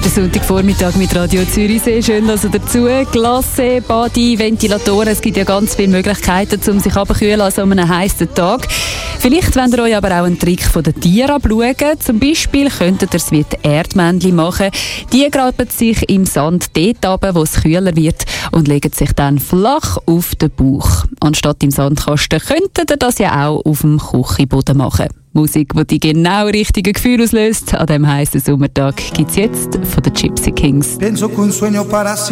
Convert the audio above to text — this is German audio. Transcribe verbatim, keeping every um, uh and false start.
Der Sonntagvormittag mit Radio Zürich. Sehr schön, also dazu. Glasse, Badi, Ventilatoren. Es gibt ja ganz viele Möglichkeiten, um sich abzukühlen an so einem heißen Tag. Vielleicht wollt ihr euch aber auch einen Trick von den Tieren abschauen. Zum Beispiel könntet ihr es wie die Erdmännchen machen. Die graben sich im Sand dort runter, wo es kühler wird, und legen sich dann flach auf den Bauch. Anstatt im Sandkasten könntet ihr das ja auch auf dem Küchenboden machen. Musik, die die genau richtigen Gefühle auslöst an diesem heißen Sommertag, gibt es jetzt von den Gypsy Kings.